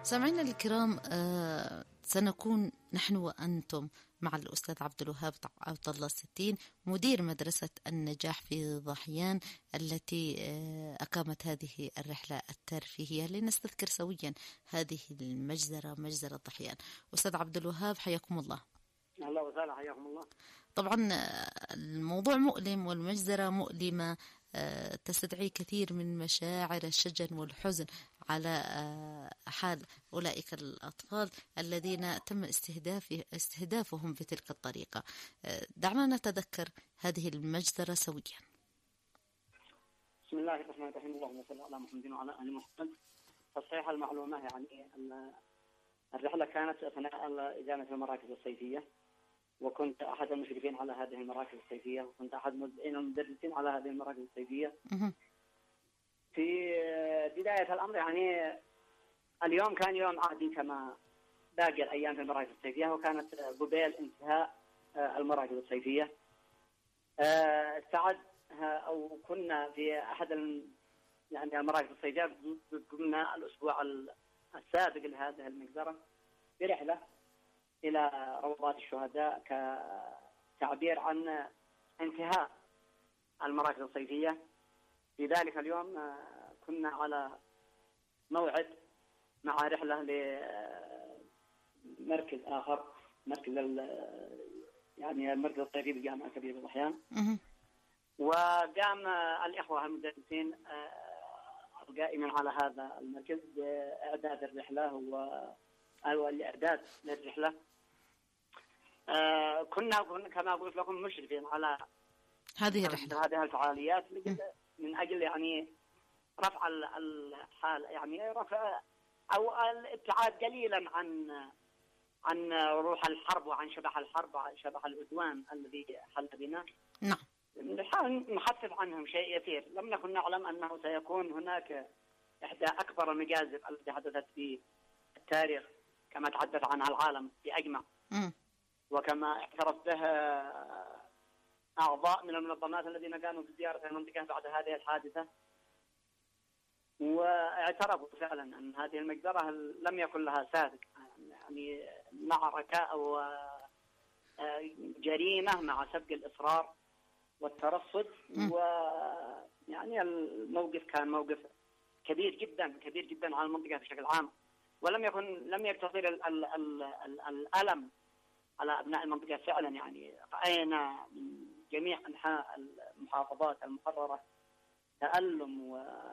سامعينا الكرام، سنكون نحن وأنتم مع الأستاذ عبد الوهاب عبد الله الستين، مدير مدرسة النجاح في ضحيان التي أقامت هذه الرحلة الترفيهية لنستذكر سويا هذه المجزرة، مجزرة ضحيان. أستاذ عبد الوهاب حياكم الله. أهلا وسهلا، حياكم الله. طبعا الموضوع مؤلم والمجزرة مؤلمة، تستدعي كثير من مشاعر الشجن والحزن على حال أولئك الأطفال الذين تم استهدافهم بتلك الطريقة. دعنا نتذكر هذه المجزرة سويا. بسم الله الرحمن الرحيم، اللهم صل على محمد وعلى آل محمد. تصحيح المعلومة، يعني الرحلة كانت أثناء إقامة المراكز الصيفية، وكنت أحد المشرفين على هذه المراكز الصيفية، وكنت أحد المدرسين على هذه المراكز الصيفية. في بداية الأمر يعني اليوم كان يوم عادي كما باقي الأيام في المراكز الصيفية، وكانت قبيل انتهاء المراكز الصيفية استعد أو كنا في أحد يعني المراكز الصيفية قمنا الأسبوع السابق لهذه المجزرة برحلة إلى روضات الشهداء كتعبير عن انتهاء المراكز الصيفية. في ذلك اليوم كنا على موعد مع رحلة لمركز آخر، مركز يعني المركز الصيفي بالجامعة الكبيرة بضحيان. وقام الإخوة المدرسين القائمين على هذا المركز بإعداد الرحلة أو الإعداد للرحلة. كنا كما قلت لكم مشرفين على هذه الرحلة، هذه الفعاليات من أجل يعني رفع الحال، يعني رفع أو الابتعاد قليلا عن روح الحرب وعن شبح الحرب وعن شبح العدوان الذي حل بنا. نعم. نحاول نخفف عنهم شيء يسير. لم نكن نعلم أنه سيكون هناك إحدى أكبر المجازر التي حدثت في التاريخ كما تحدث عنها العالم بأجمع، وكما اعترف به أعضاء من المنظمات الذين قاموا بزيارة المنطقة بعد هذه الحادثة، واعترفوا فعلا أن هذه المجزرة لم يكن لها سابق، يعني معركة أو جريمة مع سبق الإصرار والترصد. ويعني الموقف كان موقف كبير جدا كبير جدا على المنطقة بشكل عام، لم يقتصر الألم على أبناء المنطقة. فعلا يعني رأينا من جميع أنحاء المحافظات المحررة تألم